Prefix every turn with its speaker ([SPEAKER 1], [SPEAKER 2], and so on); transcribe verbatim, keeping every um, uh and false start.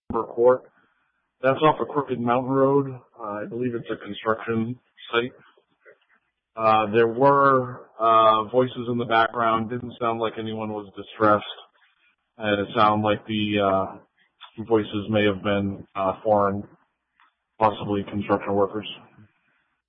[SPEAKER 1] Timber Court. That's off of Crooked Mountain Road. Uh, I believe it's a construction site. Uh, there were uh, voices in the background. Didn't sound like anyone was distressed. And it sounded like the uh, voices may have been uh, foreign, possibly construction workers.